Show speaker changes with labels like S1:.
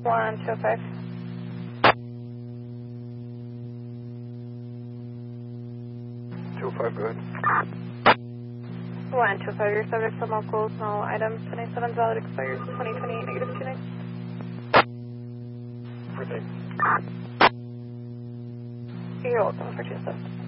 S1: 1205.
S2: 205, go ahead.
S1: 1205, your subject still locals, no items. 27 valid, expires 2028, negative 29.
S2: Proceed.
S1: You're welcome for 27.